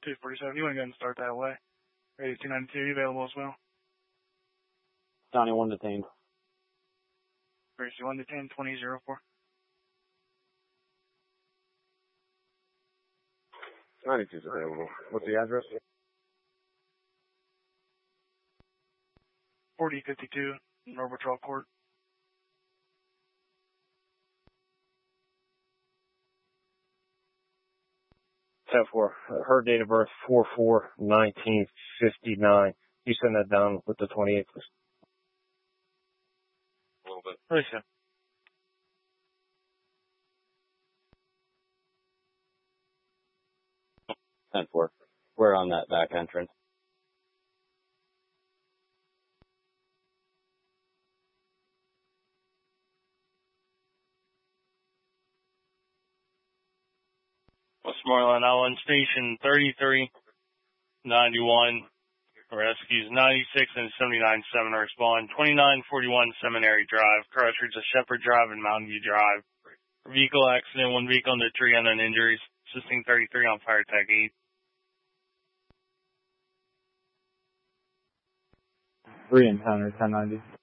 247, you want to go ahead and start that way. Radio 292, available as well. Donnie 1 detained. Gracie 1 detained, 2004. 92's available. What's the address? 4052, Norbertrol Court. Her date of birth 4/4/1959. You send that down with the 28th. A little bit. Listen. We're on that back entrance. Westmoreland Island Station 3391. Rescues 96 and 79-7 respond. 2941 Seminary Drive. Crossroads of Shepherd Drive and Mountain View Drive. Vehicle accident, 1 vehicle into 3 unknown injuries. Assisting 33 on fire tech 8. 3 encounter 1090.